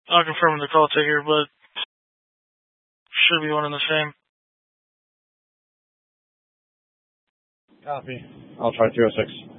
I'll confirm with the call taker, but should be one and the same. Copy. I'll try 306.